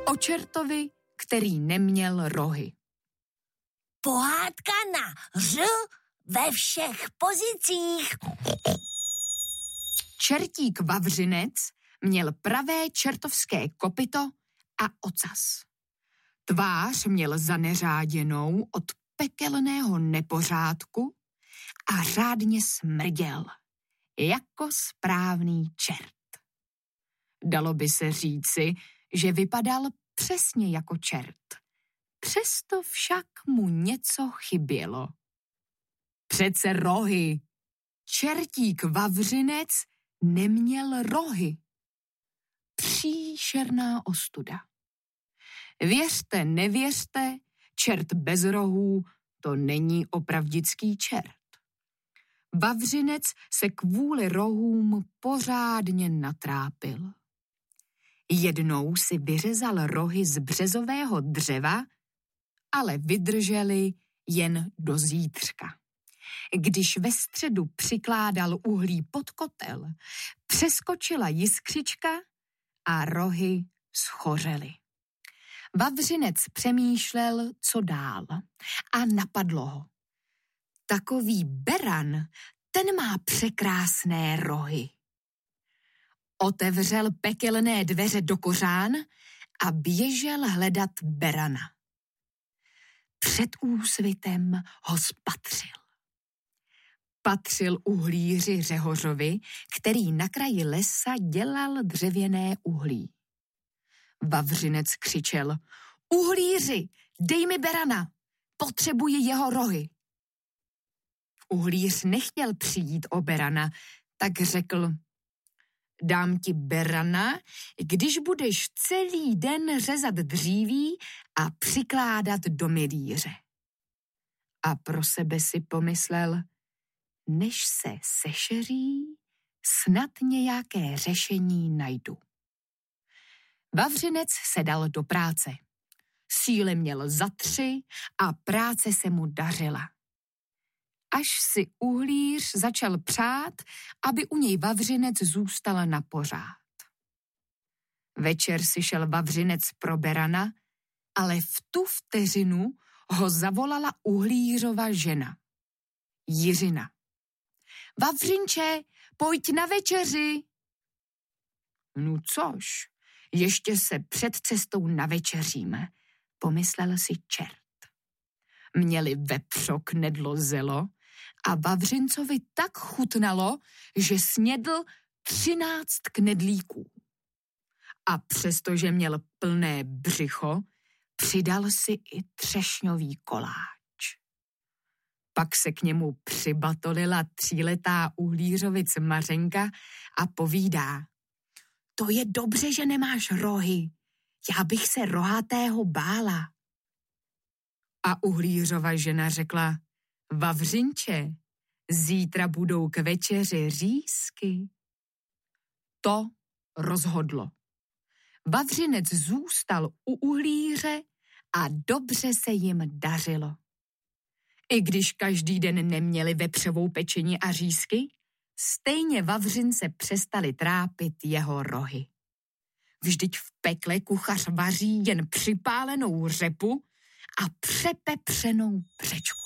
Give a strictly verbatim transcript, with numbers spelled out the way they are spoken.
O čertovi, který neměl rohy. Pohádka na ř ve všech pozicích. Čertík Vavřinec měl pravé čertovské kopyto a ocas. Tvář měl zaneřáděnou od pekelného nepořádku a řádně smrděl, jako správný čert. Dalo by se říci, že vypadal přesně jako čert. Přesto však mu něco chybělo. Přece rohy. Čertík Vavřinec neměl rohy. Příšerná ostuda. Věřte, nevěřte, čert bez rohů, to není opravdický čert. Vavřinec se kvůli rohům pořádně natrápil. Jednou si vyřezal rohy z březového dřeva, ale vydrželi jen do zítřka. Když ve středu přikládal uhlí pod kotel, přeskočila jiskřička a rohy schořely. Vavřinec přemýšlel, co dál, a napadlo ho. Takový beran, ten má překrásné rohy. Otevřel pekelné dveře do kořán a běžel hledat berana. Před úsvitem ho spatřil. Patřil uhlíři Řehořovi, který na kraji lesa dělal dřevěné uhlí. Vavřinec křičel: Uhlíři, dej mi berana, potřebuji jeho rohy. Uhlíř nechtěl přijít o berana, tak řekl: Dám ti berana, když budeš celý den řezat dříví a přikládat do milíře. A pro sebe si pomyslel: než se sešeří, snad nějaké řešení najdu. Vavřinec se dal do práce. Síly měl za tři a práce se mu dařila. Až si uhlíř začal přát, aby u něj Vavřinec zůstal na pořád. Večer si šel Vavřinec pro berana, ale v tu vteřinu ho zavolala uhlířova žena, Jiřina. Vavřinče, pojď na večeři. No což, ještě se před cestou navečeříme, pomyslel si čert. Měli vepřo, knedlo, zelo a Vavřincovi tak chutnalo, že snědl třináct knedlíků. A přestože měl plné břicho, přidal si i třešňový koláč. Pak se k němu přibatolila tříletá uhlířovic Mařenka a povídá: To je dobře, že nemáš rohy, já bych se rohatého bála. A uhlířova žena řekla: Vavřinče, zítra budou k večeři řízky. To rozhodlo. Vavřinec zůstal u uhlíře a dobře se jim dařilo. I když každý den neměli vepřovou pečení a řízky, stejně Vavřince přestali trápit jeho rohy. Vždyť v pekle kuchař vaří jen připálenou řepu a přepepřenou břečku.